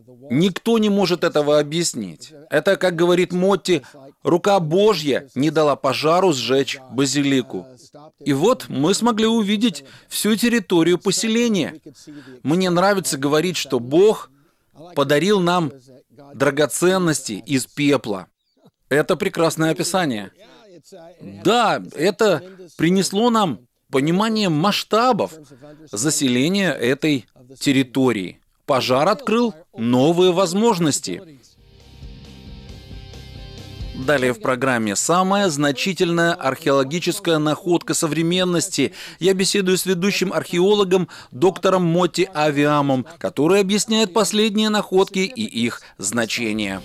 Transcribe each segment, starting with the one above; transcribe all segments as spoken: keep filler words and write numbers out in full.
Никто не может этого объяснить. Это, как говорит Мотти, рука Божья не дала пожару сжечь базилику. И вот мы смогли увидеть всю территорию поселения. Мне нравится говорить, что Бог подарил нам драгоценности из пепла. Это прекрасное описание. Да, это принесло нам понимание масштабов заселения этой территории. Пожар открыл новые возможности. Далее в программе самая значительная археологическая находка современности. Я беседую с ведущим археологом доктором Мотти Авиамом, который объясняет последние находки и их значение.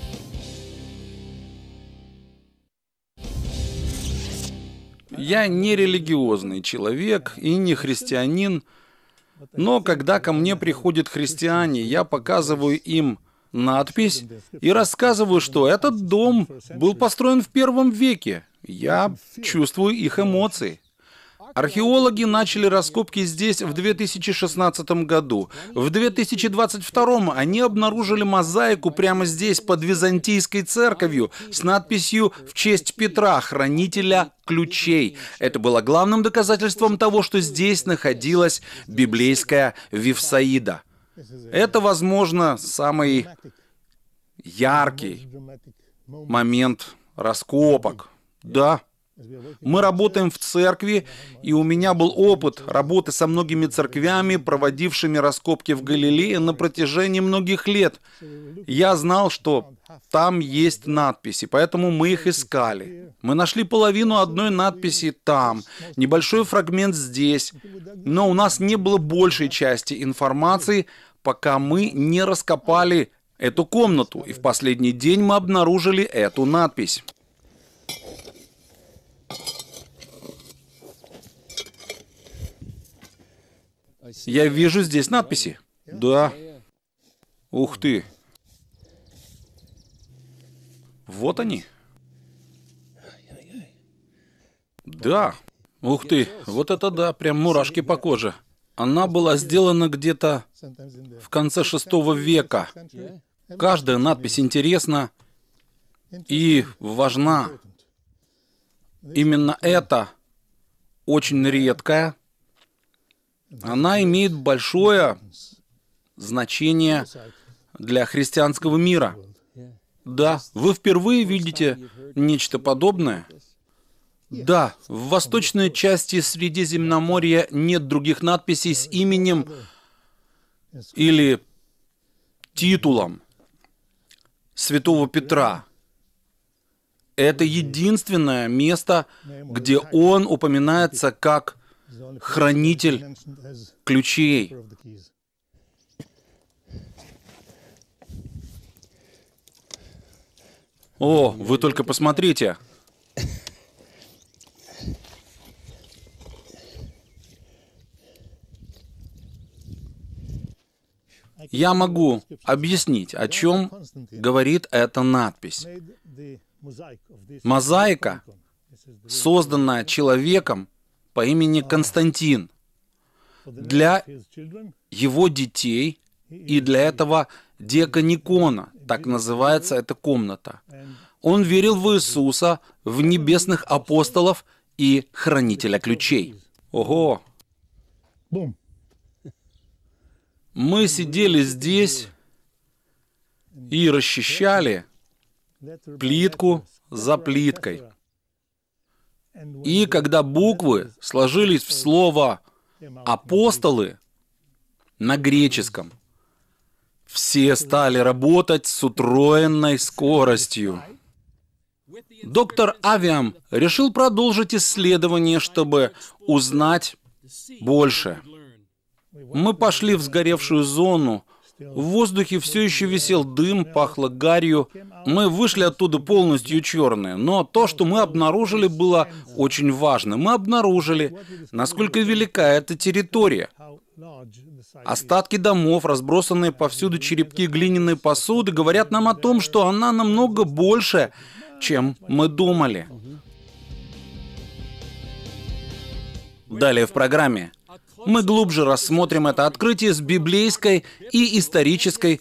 Я не религиозный человек и не христианин, но когда ко мне приходят христиане, я показываю им надпись и рассказываю, что этот дом был построен в первом веке. Я чувствую их эмоции. Археологи начали раскопки здесь в две тысячи шестнадцатом году. В две тысячи двадцать втором они обнаружили мозаику прямо здесь, под Византийской церковью, с надписью «В честь Петра, хранителя ключей». Это было главным доказательством того, что здесь находилась библейская Вифсаида. Это, возможно, самый яркий момент раскопок. Да. Мы работаем в церкви, и у меня был опыт работы со многими церквями, проводившими раскопки в Галилее на протяжении многих лет. Я знал, что там есть надписи, поэтому мы их искали. Мы нашли половину одной надписи там, небольшой фрагмент здесь, но у нас не было большей части информации, пока мы не раскопали эту комнату, и в последний день мы обнаружили эту надпись. Я вижу здесь надписи. Да. Ух ты. Вот они. Да. Ух ты. Вот это да, прям мурашки по коже. Она была сделана где-то в конце шестого века. Каждая надпись интересна и важна. Именно эта очень редкая. Она имеет большое значение для христианского мира. Да, вы впервые видите нечто подобное? Да, в восточной части Средиземноморья нет других надписей с именем или титулом святого Петра. Это единственное место, где он упоминается как хранитель ключей. О, вы только посмотрите. Я могу объяснить, о чем говорит эта надпись. Мозаика, созданная человеком по имени Константин, для его детей и для этого диаконикона, так называется эта комната. Он верил в Иисуса, в небесных апостолов и хранителя ключей. Ого! Мы сидели здесь и расчищали плитку за плиткой. И когда буквы сложились в слово «апостолы» на греческом, все стали работать с утроенной скоростью. Доктор Авиам решил продолжить исследование, чтобы узнать больше. Мы пошли в сгоревшую зону. В воздухе все еще висел дым, пахло гарью. Мы вышли оттуда полностью черные, но то, что мы обнаружили, было очень важно. Мы обнаружили, насколько велика эта территория. Остатки домов, разбросанные повсюду черепки глиняной посуды, говорят нам о том, что она намного больше, чем мы думали. Далее в программе мы глубже рассмотрим это открытие с библейской и исторической